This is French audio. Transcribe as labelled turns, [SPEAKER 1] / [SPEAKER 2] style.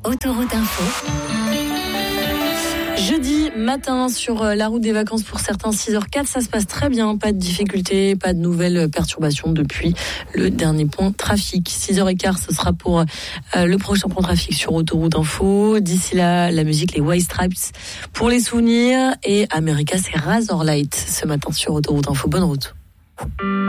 [SPEAKER 1] Autoroute Info.
[SPEAKER 2] Jeudi matin sur la route des vacances pour certains, 6h04, ça se passe très bien, pas de difficultés, pas de nouvelles perturbations depuis le dernier point trafic. 6h15, ce sera pour le prochain point trafic sur Autoroute Info. D'ici là, la musique, les White Stripes pour les souvenirs, et America, c'est Razorlight ce matin sur Autoroute Info. Bonne route.